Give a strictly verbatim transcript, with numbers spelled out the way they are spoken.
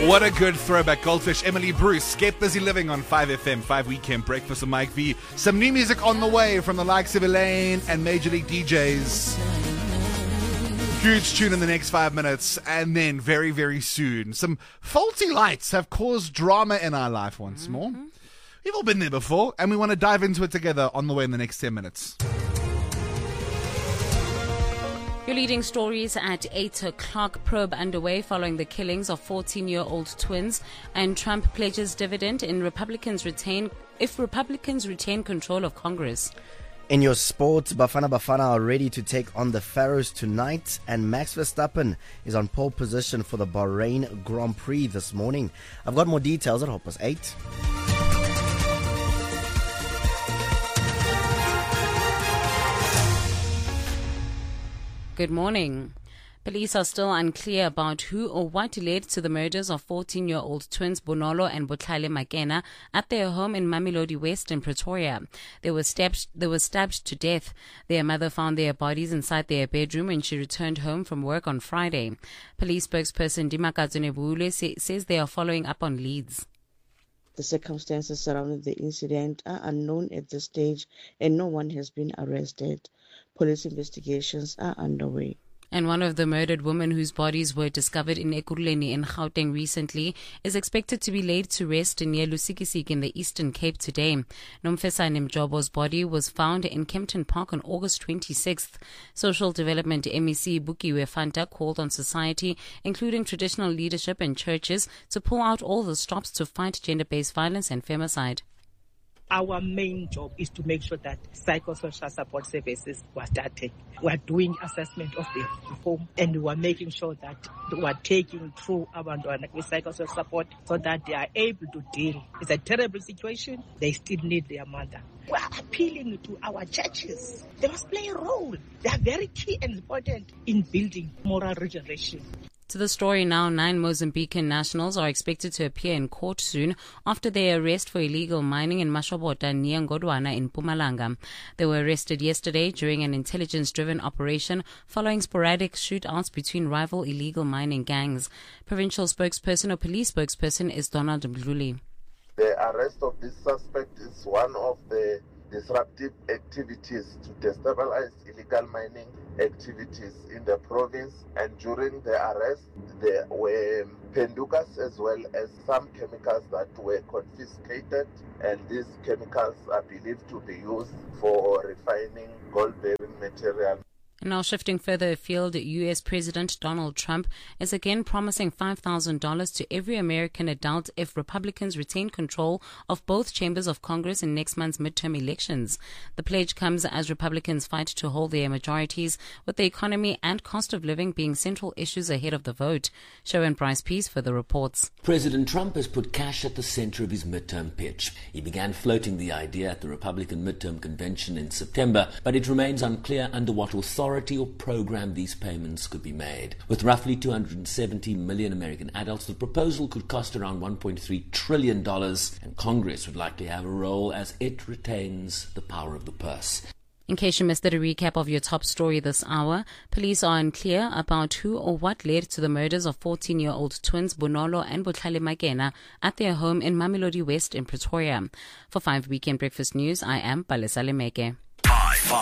What a good throwback. Goldfish, Emily Bruce, Get Busy Living on five F M, five Weekend Breakfast with Mike V. Some new music on the way from the likes of Elaine and Major League D Js. Huge tune in the next five minutes. And then very, very soon, some faulty lights have caused drama in our life once mm-hmm. more. We've all been there before, and we want to dive into it together on the way in the next ten minutes. Your leading stories at eight o'clock. Probe underway following the killings of fourteen-year-old twins, and Trump pledges dividend in Republicans retain if Republicans retain control of Congress. In your sports, Bafana Bafana are ready to take on the Pharaohs tonight, and Max Verstappen is on pole position for the Bahrain Grand Prix this morning. I've got more details at half past eight. Good morning. Police are still unclear about who or what led to the murders of fourteen-year-old twins Bonolo and Botlhale Makena at their home in Mamelodi West in Pretoria. They were stabbed, they were stabbed to death. Their mother found their bodies inside their bedroom when she returned home from work on Friday. Police spokesperson Dimakatso Nebule say, says they are following up on leads. The circumstances surrounding the incident are unknown at this stage and no one has been arrested. Police investigations are underway. And one of the murdered women whose bodies were discovered in Ekurhuleni in Gauteng recently is expected to be laid to rest near Lusikisiki in the Eastern Cape today. Nomfesane Mjobo's body was found in Kempton Park on August twenty-sixth. Social Development M E C Bukiwe Fanta called on society, including traditional leadership and churches, to pull out all the stops to fight gender-based violence and femicide. Our main job is to make sure that psychosocial support services were started. We are doing assessment of the home, and we are making sure that we are taking through abantwana with psychosocial support so that they are able to deal. It's a terrible situation. They still need their mother. We are appealing to our churches. They must play a role. They are very key and important in building moral regeneration. To the story now, nine Mozambican nationals are expected to appear in court soon after their arrest for illegal mining in Mashobota near Ngodwana in Mpumalanga. They were arrested yesterday during an intelligence-driven operation following sporadic shootouts between rival illegal mining gangs. Provincial spokesperson or police spokesperson is Donald Mdluli. The arrest of this suspect is one of the disruptive activities to destabilize illegal mining activities in the province, and during the arrest there were pendukas as well as some chemicals that were confiscated, and these chemicals are believed to be used for refining gold-bearing material. Now shifting further afield, U S President Donald Trump is again promising five thousand dollars to every American adult if Republicans retain control of both chambers of Congress in next month's midterm elections. The pledge comes as Republicans fight to hold their majorities, with the economy and cost of living being central issues ahead of the vote. Sharon Bryce Pease for the reports. President Trump has put cash at the center of his midterm pitch. He began floating the idea at the Republican midterm convention in September, but it remains unclear under what authority or program these payments could be made. With roughly two hundred seventy million American adults, the proposal could cost around one point three trillion dollars, and Congress would likely have a role as it retains the power of the purse. In case you missed a recap of your top story this hour, police are unclear about who or what led to the murders of fourteen-year-old twins Bonolo and Botlhale Makena at their home in Mamelodi West in Pretoria. For five Weekend Breakfast News, I am Palesa Lemeke.